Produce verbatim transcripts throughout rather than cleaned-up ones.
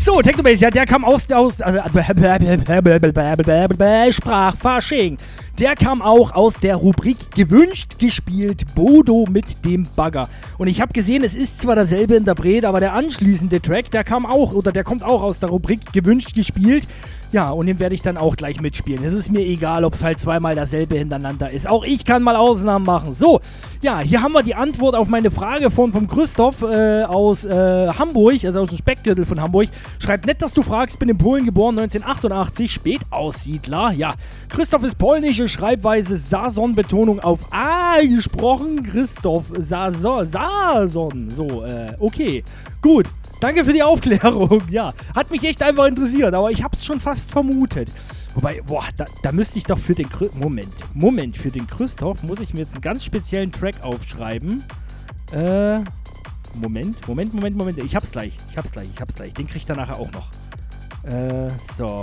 So, Technobase, ja, der kam aus, aus also, Sprachfasching. Der kam auch aus der Rubrik gewünscht gespielt Bodo mit dem Bagger. Und ich habe gesehen, es ist zwar derselbe Interpret, aber der anschließende Track, der kam auch, oder der kommt auch aus der Rubrik gewünscht gespielt. Ja, und den werde ich dann auch gleich mitspielen. Es ist mir egal, ob es halt zweimal dasselbe hintereinander ist. Auch ich kann mal Ausnahmen machen. So, ja, hier haben wir die Antwort auf meine Frage von vom Christoph äh, aus äh, Hamburg, also aus dem Speckgürtel von Hamburg. Schreibt nett, dass du fragst, bin in Polen geboren, neunzehnhundertachtundachtzig, Spätaussiedler. Ja, Christoph ist polnische Schreibweise, Sason-Betonung auf A gesprochen. Christoph Sason, Sason. So, äh, okay, gut. Danke für die Aufklärung, ja. Hat mich echt einfach interessiert, aber ich hab's schon fast vermutet. Wobei, boah, da, da müsste ich doch für den... Chri- Moment, Moment, für den Christoph muss ich mir jetzt einen ganz speziellen Track aufschreiben. Äh, Moment, Moment, Moment, Moment. Ich hab's gleich, ich hab's gleich, ich hab's gleich. Den krieg ich dann nachher auch noch. Äh, so.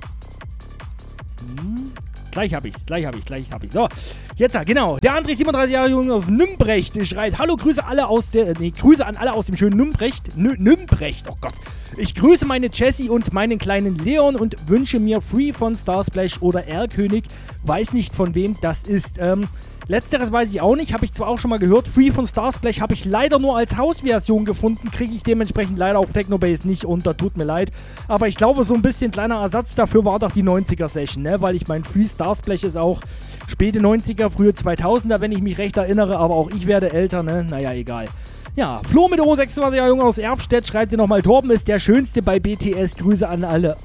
Hm. Gleich hab ich's, gleich hab ich's, gleich hab ich's. So, jetzt, genau. Der André, siebenunddreißig Jahre jung aus Nümbrecht, schreibt: Hallo, Grüße alle aus der, nee, Grüße an alle aus dem schönen Nümbrecht. Nü, Nümbrecht, oh Gott. Ich grüße meine Jessie und meinen kleinen Leon und wünsche mir Free von Starsplash oder Erlkönig. Weiß nicht, von wem das ist. Ähm, Letzteres weiß ich auch nicht, habe ich zwar auch schon mal gehört. Free von Starsplash habe ich leider nur als Hausversion gefunden, kriege ich dementsprechend leider auf Technobase nicht unter, tut mir leid. Aber ich glaube, so ein bisschen kleiner Ersatz dafür war doch die neunziger-Session, ne? Weil ich mein, Free Starsplash ist auch späte neunziger, frühe zweitausender, wenn ich mich recht erinnere, aber auch ich werde älter, ne? Naja, egal. Ja, Flo mit O, sechsundzwanzig Jahre jung aus Erfstedt, schreibt dir nochmal: Torben ist der Schönste bei B T S, Grüße an alle.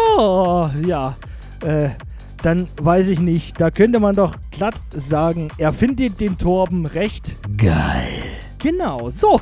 Oh, ja, äh... dann weiß ich nicht, da könnte man doch glatt sagen, er findet den Torben recht geil. Genau, so.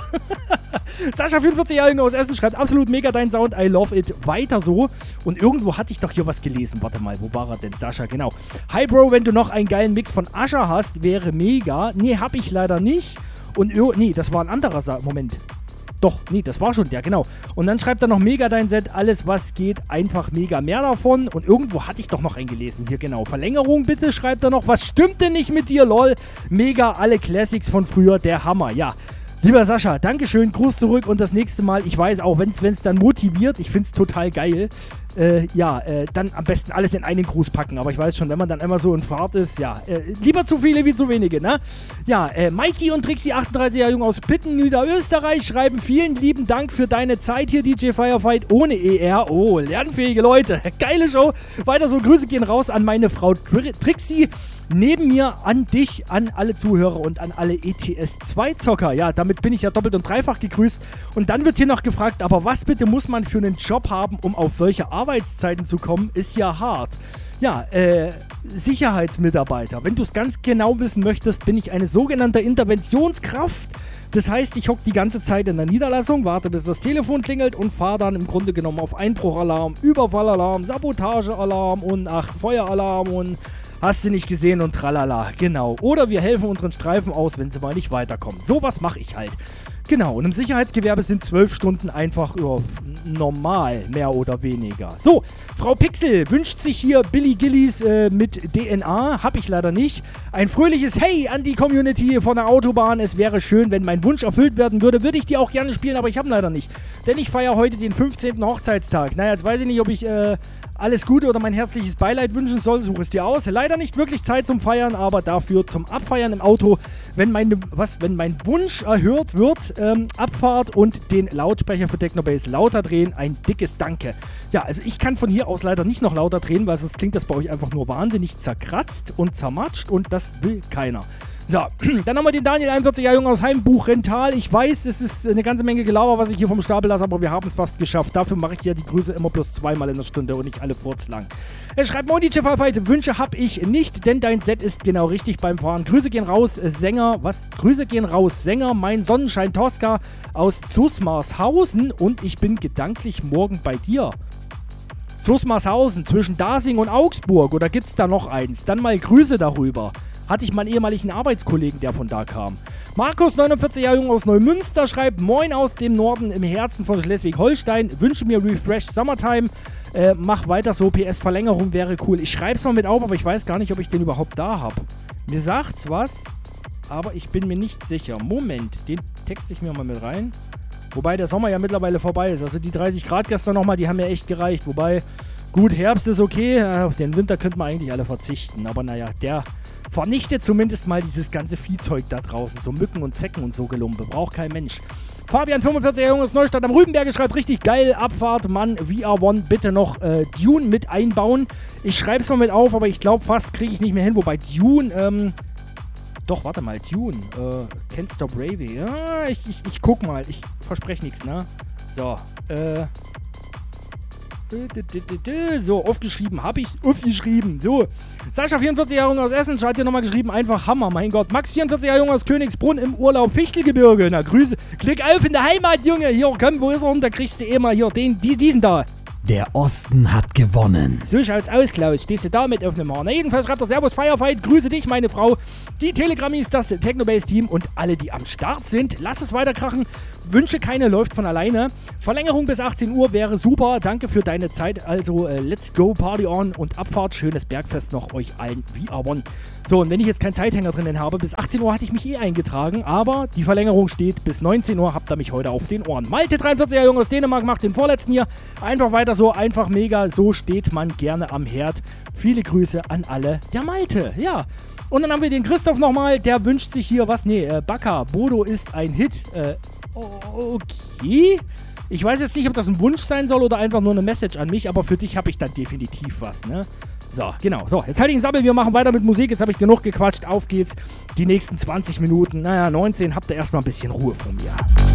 Sascha, vierundvierzig Jahre jung aus Essen, schreibt: absolut mega dein Sound, I love it, weiter so. Und irgendwo hatte ich doch hier was gelesen, warte mal, wo war er denn? Sascha, genau. Hi Bro, wenn du noch einen geilen Mix von Ascher hast, wäre mega. Nee, hab ich leider nicht. Und, nee, das war ein anderer Sa- Moment. Doch, nee, das war schon der, genau. Und dann schreibt er noch: mega dein Set, alles was geht, einfach mega, mehr davon. Und irgendwo hatte ich doch noch einen gelesen, hier genau. Verlängerung bitte, schreibt er noch. Was stimmt denn nicht mit dir, lol? Mega, alle Classics von früher, der Hammer, ja. Lieber Sascha, Dankeschön, Gruß zurück und das nächste Mal, ich weiß auch, wenn es dann motiviert, ich finde es total geil, äh, ja, äh, dann am besten alles in einen Gruß packen, aber ich weiß schon, wenn man dann immer so in Fahrt ist, ja, äh, lieber zu viele wie zu wenige, ne? Ja, äh, Mikey und Trixie, achtunddreißig Jahre jung aus Bitten, Niederösterreich, schreiben: vielen lieben Dank für deine Zeit hier, D J Firefight ohne E R. Oh, lernfähige Leute, geile Show. Weiter so, Grüße gehen raus an meine Frau Tr- Trixie. Neben mir an dich, an alle Zuhörer und an alle E T S zwei Zocker. Ja, damit bin ich ja doppelt und dreifach gegrüßt. Und dann wird hier noch gefragt: aber was bitte muss man für einen Job haben, um auf solche Arbeitszeiten zu kommen? Ist ja hart. Ja, äh, Sicherheitsmitarbeiter. Wenn du es ganz genau wissen möchtest, bin ich eine sogenannte Interventionskraft. Das heißt, ich hocke die ganze Zeit in der Niederlassung, warte bis das Telefon klingelt und fahre dann im Grunde genommen auf Einbruchalarm, Überfallalarm, Sabotagealarm und ach, Feueralarm und hast du nicht gesehen und tralala, genau. Oder wir helfen unseren Streifen aus, wenn sie mal nicht weiterkommen. Sowas mache ich halt. Genau, und im Sicherheitsgewerbe sind zwölf Stunden einfach ja, normal, mehr oder weniger. So, Frau Pixel wünscht sich hier Billy Gillies äh, mit D N A. Hab ich leider nicht. Ein fröhliches Hey an die Community von der Autobahn. Es wäre schön, wenn mein Wunsch erfüllt werden würde. Würde ich die auch gerne spielen, aber ich habe leider nicht. Denn ich feiere heute den fünfzehnten Hochzeitstag. Naja, jetzt weiß ich nicht, ob ich äh, alles Gute oder mein herzliches Beileid wünschen soll. Suche es dir aus. Leider nicht wirklich Zeit zum Feiern, aber dafür zum Abfeiern im Auto. Wenn, meine, was, wenn mein Wunsch erhört wird, ähm, Abfahrt und den Lautsprecher für Technobase lauter drehen, ein dickes Danke. Ja, also ich kann von hier aus leider nicht noch lauter drehen, weil sonst klingt das bei euch einfach nur wahnsinnig zerkratzt und zermatscht und das will keiner. So, dann haben wir den Daniel, einundvierzig Jahre jung aus Heimbuch Rental. Ich weiß, es ist eine ganze Menge Gelaber, was ich hier vom Stapel lasse, aber wir haben es fast geschafft. Dafür mache ich ja die Grüße immer bloß zweimal in der Stunde und nicht alle furzlang. Er schreibt: Moin, D J Firefight, Wünsche habe ich nicht, denn dein Set ist genau richtig beim Fahren. Grüße gehen raus, Sänger, was? Grüße gehen raus, Sänger, mein Sonnenschein Tosca aus Zusmarshausen und ich bin gedanklich morgen bei dir. Zusmarshausen, zwischen Dasing und Augsburg, oder gibt's da noch eins? Dann mal Grüße darüber. Hatte ich meinen ehemaligen Arbeitskollegen, der von da kam. Markus, neunundvierzig Jahre jung aus Neumünster, schreibt: Moin aus dem Norden im Herzen von Schleswig-Holstein. Wünsche mir Refresh Summertime. Äh, mach weiter so. P S-Verlängerung wäre cool. Ich schreib's mal mit auf, aber ich weiß gar nicht, ob ich den überhaupt da habe. Mir sagt's was, aber ich bin mir nicht sicher. Moment, den texte ich mir mal mit rein. Wobei der Sommer ja mittlerweile vorbei ist. Also die dreißig Grad gestern nochmal, die haben mir echt gereicht. Wobei, gut, Herbst ist okay. Auf den Winter könnte man eigentlich alle verzichten. Aber naja, der vernichtet zumindest mal dieses ganze Viehzeug da draußen. So Mücken und Zecken und so Gelumpe. Braucht kein Mensch. Fabian fünfundvierzig, Junges Neustadt am Rübenberge schreibt richtig geil. Abfahrt, Mann, V R One, bitte noch äh, Dune mit einbauen. Ich schreibe es mal mit auf, aber ich glaube fast kriege ich nicht mehr hin. Wobei Dune, ähm... Doch, warte mal, Dune. Äh, Can't Stop Raving. Ja, ich, ich, ich guck mal. Ich verspreche nichts, ne? So, äh... So, aufgeschrieben, hab ich's aufgeschrieben. So, Sascha vierundvierzig Jahre aus Essen, hat hier nochmal geschrieben, einfach Hammer, mein Gott. Max vierundvierzig Jahre aus Königsbrunn im Urlaub, Fichtelgebirge. Na, Grüße. Klick auf in der Heimat, Junge. Hier, komm, wo ist er? Und da kriegst du eh mal hier den, die, diesen da. Der Osten hat gewonnen. So schaut's aus, Klaus. Stehst du da mit auf dem Haar? Na, jedenfalls schreibt der Servus Firefight. Grüße dich, meine Frau. Die Telegrammis, das Technobase-Team und alle, die am Start sind. Lass es weiterkrachen. Wünsche keine, läuft von alleine. Verlängerung bis achtzehn Uhr wäre super. Danke für deine Zeit. Also, äh, let's go, Party on und Abfahrt. Schönes Bergfest noch euch allen V R One. So, und wenn ich jetzt keinen Zeithänger drinnen habe, bis achtzehn Uhr hatte ich mich eh eingetragen, aber die Verlängerung steht bis neunzehn Uhr, habt ihr mich heute auf den Ohren. Malte dreiundvierziger Junge aus Dänemark macht den vorletzten hier. Einfach weiter so, einfach mega, so steht man gerne am Herd. Viele Grüße an alle, der Malte, ja. Und dann haben wir den Christoph nochmal, der wünscht sich hier was, nee, äh, Baka, Bodo ist ein Hit, äh, okay. Ich weiß jetzt nicht, ob das ein Wunsch sein soll oder einfach nur eine Message an mich, aber für dich habe ich dann definitiv was, ne? So, genau. So, jetzt halte ich einen Sammel, wir machen weiter mit Musik. Jetzt habe ich genug gequatscht. Auf geht's. Die nächsten zwanzig Minuten, naja, neunzehn, habt ihr erstmal ein bisschen Ruhe von mir.